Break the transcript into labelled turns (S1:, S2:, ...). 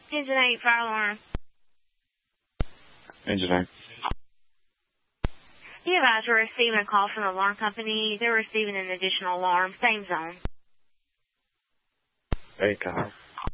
S1: Engine 8, fire alarm.
S2: Engine 8.
S1: You guys were receiving a call from the alarm company. They're receiving an additional alarm. Same zone.
S2: 8, Kyle.